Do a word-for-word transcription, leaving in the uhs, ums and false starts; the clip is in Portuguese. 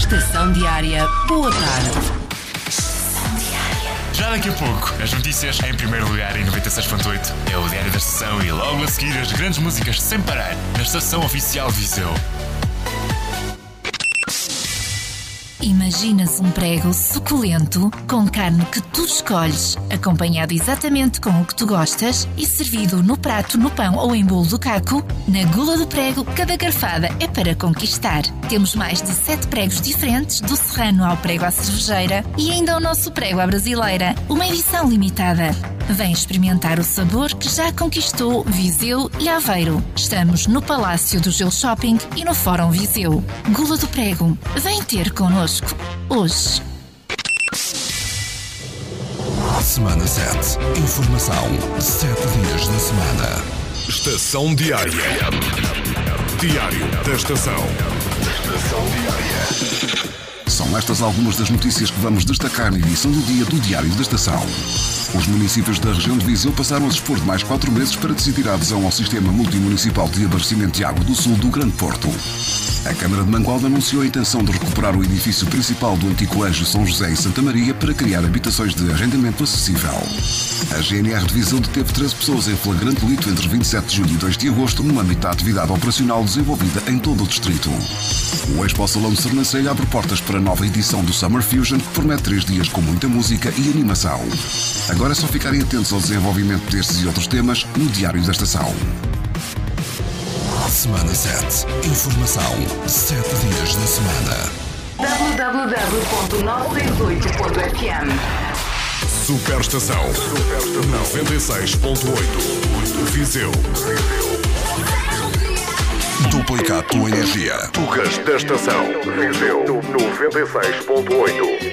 Estação Diária, boa tarde. Já daqui a pouco, as notícias em primeiro lugar em noventa e seis ponto oito. É o Diário da Estação e logo a seguir as grandes músicas sem parar na Estação Oficial de Viseu. Imaginas um prego suculento, com carne que tu escolhes, acompanhado exatamente com o que tu gostas e servido no prato, no pão ou em bolo do caco? Na Gula do Prego, cada garfada é para conquistar. Temos mais de sete pregos diferentes, do serrano ao prego à cervejeira e ainda o nosso prego à brasileira, uma edição limitada. Vem experimentar o sabor que já conquistou Viseu e Aveiro. Estamos no Palácio do Gelo Shopping e no Fórum Viseu. Gula do Prego, vem ter connosco hoje. Semana sete. Informação sete dias da semana. Estação Diária. Diário da Estação. Estação Diária. São estas algumas das notícias que vamos destacar na edição do dia do Diário da Estação. Os municípios da região de Viseu passaram a dispor de mais quatro meses para decidir a adesão ao Sistema Multimunicipal de Abastecimento de Água do Sul do Grande Porto. A Câmara de Mangualde anunciou a intenção de recuperar o edifício principal do antigo Colégio São José e Santa Maria para criar habitações de arrendamento acessível. A G N R de Viseu deteve treze pessoas em flagrante delito entre vinte e sete de julho e dois de agosto no âmbito da atividade operacional desenvolvida em todo o distrito. O Expo Salão de Sernancelho abre portas para a nova edição do Summer Fusion, que promete três dias com muita música e animação. Agora é só ficarem atentos ao desenvolvimento destes e outros temas no Diário da Estação. Semana sete. Informação sete dias da semana. w w w ponto nove seis oito ponto f m Superestação noventa e seis ponto oito. Viseu. Duplica a tua energia. Tugas da Estação. Viseu noventa e seis ponto oito.